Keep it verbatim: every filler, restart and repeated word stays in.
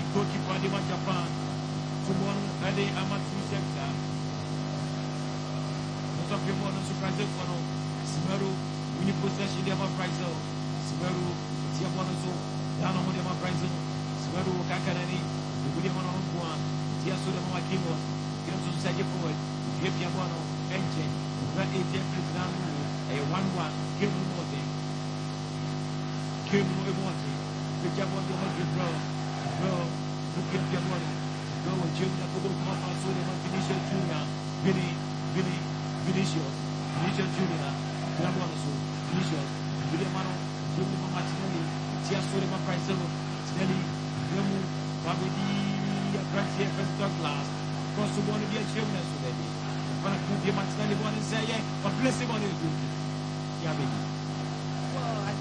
goalkeeper de Japan. Tomorrow, Ade Amatu Sector. Most of them are surprised for no. Simeru, when you possession, they have a prize. Simeru, Tiabono, down on the prize. Simeru, Kakarani, the William on one. Tiasu, the Makimo, get to Saji forward. Give Yabono, engine, that eight years now. A one one, give him more thing. Give him more thing. The Jabon, the hundred bro, bro, look at Yabono. Go and Junior, go to Papa, so they want Vinicius Junior, Vinny, Vinny, Vinicius, Vinicius Junior, Yabono, Vinicius, William Mano, Junior Martinelli, Tia Solima Price, Snelly, Yamu, Babidi, Brandy, and Douglas, because to want to be a children today. But I could be Martinelli one and say, yeah, but bless him on his duty. Yeah, baby. Well, I